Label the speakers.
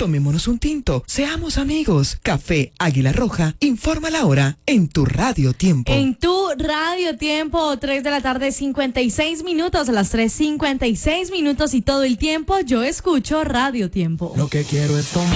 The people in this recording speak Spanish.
Speaker 1: Tomémonos un tinto, seamos amigos. Café Águila Roja, informa la hora en tu Radio Tiempo.
Speaker 2: En tu Radio Tiempo, 3 de la tarde, 56 minutos, a las 3:56 minutos y todo el tiempo yo escucho Radio Tiempo.
Speaker 3: Lo que quiero es tomar.